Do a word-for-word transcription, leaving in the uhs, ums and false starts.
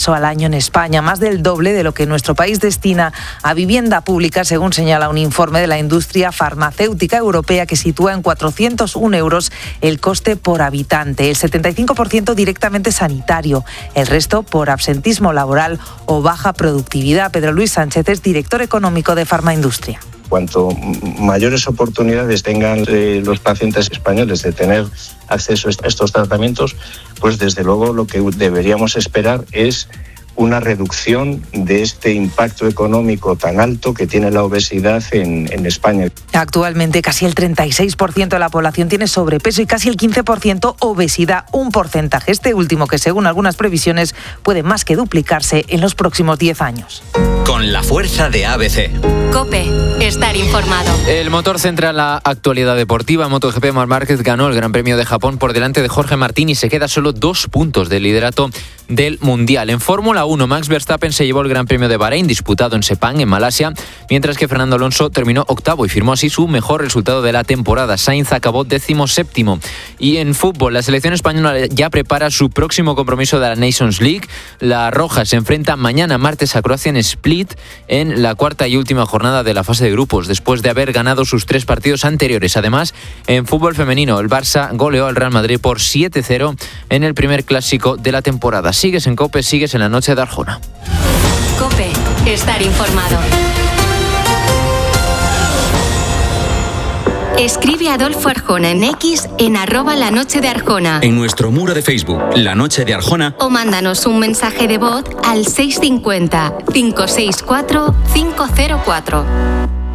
peso al año en España, más del doble de lo que nuestro país destina a vivienda pública, según señala un informe de la industria farmacéutica europea que sitúa en cuatrocientos un euros el coste por habitante, el setenta y cinco por ciento directamente sanitario, el resto por absentismo laboral o baja productividad. Pedro Luis Sánchez es director económico de Farmaindustria. Cuanto mayores oportunidades tengan eh, los pacientes españoles de tener acceso a estos tratamientos, pues desde luego lo que deberíamos esperar es una reducción de este impacto económico tan alto que tiene la obesidad en, en España. Actualmente casi el treinta y seis por ciento de la población tiene sobrepeso y casi el quince por ciento obesidad, un porcentaje este último que según algunas previsiones puede más que duplicarse en los próximos diez años. Con la fuerza de A B C. COPE, estar informado. El motor centra la actualidad deportiva. MotoGP, Marc Márquez ganó el Gran Premio de Japón por delante de Jorge Martín y se queda solo dos puntos del liderato del Mundial. En Fórmula uno, Max Verstappen se llevó el Gran Premio de Bahrein, disputado en Sepang, en Malasia, mientras que Fernando Alonso terminó octavo y firmó así su mejor resultado de la temporada. Sainz acabó décimo séptimo. Y en fútbol, la selección española ya prepara su próximo compromiso de la Nations League. La Roja se enfrenta mañana martes a Croacia en Split en la cuarta y última jornada de la fase de grupos, después de haber ganado sus tres partidos anteriores. Además, en fútbol femenino, el Barça goleó al Real Madrid por siete cero en el primer clásico de la temporada. Sigues en COPE, sigues en la noche de Arjona. COPE, estar informado. Escribe a Adolfo Arjona en X en arroba la noche de Arjona. En nuestro muro de Facebook, La Noche de Arjona. O mándanos un mensaje de voz al seis cinco cero, cinco seis cuatro, cinco cero cuatro.